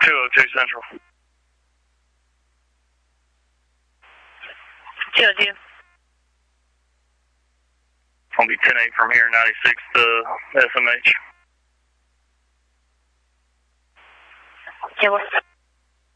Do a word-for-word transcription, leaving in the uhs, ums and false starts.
two oh two Central. two oh two. I'll be ten eight from here, ninety-six to S M H. Okay, what?